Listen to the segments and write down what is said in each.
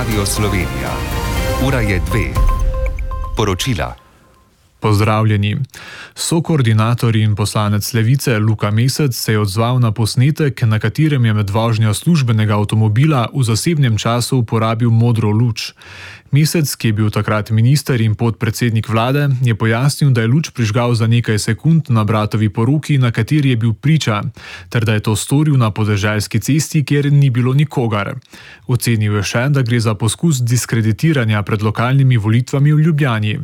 Radio Slovenija. Ura je 2. Poročila. Pozdravljeni. Sokoordinator in poslanec Levice Luka Mesec se je odzval na posnetek, na katerem je med vožnjo službenega avtomobila v zasebnem času uporabil modro luč. Mesec, ki je bil takrat minister in podpredsednik vlade, je pojasnil, da je luč prižgal za nekaj sekund na bratovi poroki, na kateri je bil priča, ter da je to storil na podeželski cesti, kjer ni bilo nikogar. Ocenil je še, da gre za poskus diskreditiranja pred lokalnimi volitvami v Ljubljani.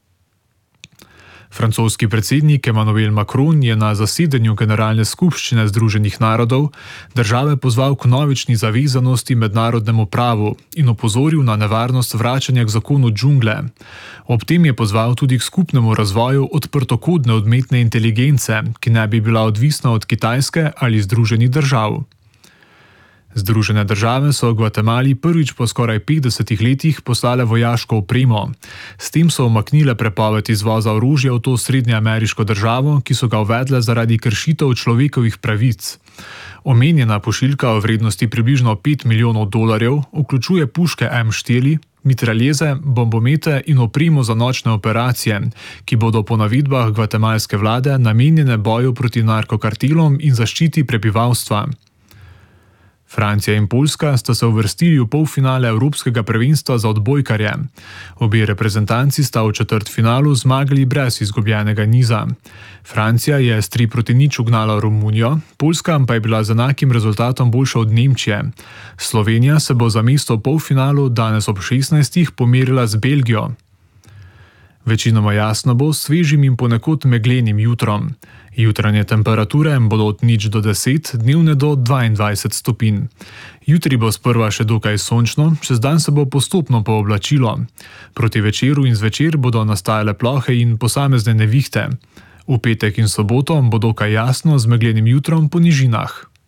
Francoski predsednik Emmanuel Macron je na zasedanju Generalne skupščine Združenih narodov države pozval k vnovični zavezanosti mednarodnemu pravu in opozoril na nevarnost vračanja k zakonu džungle. Ob tem je pozval tudi k skupnemu razvoju odprtokodne umetne inteligence, ki ne bi bila odvisna od Kitajske ali Združenih držav. Združene države so v Gvatemali prvič po skoraj 50 letih poslale vojaško opremo. S tem so umaknile prepoved izvoza orožja v to srednjeameriško državo, ki so ga uvedle zaradi kršitev človekovih pravic. Omenjena pošiljka v vrednosti približno $5 milijonov vključuje puške M4, mitraljeze, bombomete in opremo za nočne operacije, ki bodo po navedbah gvatemalske vlade namenjene boju proti narkokartelom in zaščiti prebivalstva. Francija in Poljska sta se uvrstili v polfinale Evropskega prvenstva za odbojkarje. Obe reprezentanci sta v četrtfinalu zmagali brez izgubljenega niza. Francija je s 3-0 ugnala Romunijo, Poljska pa je bila z enakim rezultatom boljša od Nemčije. Slovenija se bo za mesto v polfinalu danes ob 16. pomerila z Belgijo. Večinoma jasno bo s svežim in ponekod meglenim jutrom. Jutranje temperature bodo od 0 do 10, dnevne do 22 stopinj. Jutri bo sprva še dokaj sončno, čez dan se bo postopno pooblačilo. Proti večeru in zvečer bodo nastajale plohe in posamezne nevihte. V petek in soboto bo dokaj jasno z meglenim jutrom po nižinah.